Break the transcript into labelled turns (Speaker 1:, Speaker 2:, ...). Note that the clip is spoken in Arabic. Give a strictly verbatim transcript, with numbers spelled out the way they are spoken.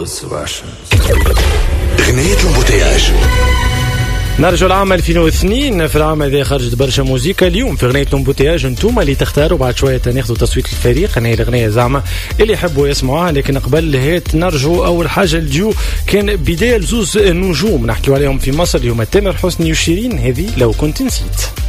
Speaker 1: أغنية الامبوتياج.
Speaker 2: نرجع العام ألفين واثنين. في العام هذا خرجت برشا موسيقى. اليوم في أغنية الامبوتياج انتوما اللي تختاروا، بعد شوية تاخذوا تصويت الفريق. أنا هي الأغنية زعما اللي يحبوا يسمعوها، لكن قبل هيت نرجعوا. أول حاجة الجو كان بداية لزوز نجوم نحكيوا عليهم في مصر، اليوم تامر حسني وشيرين. هذه لو كنت نسيت.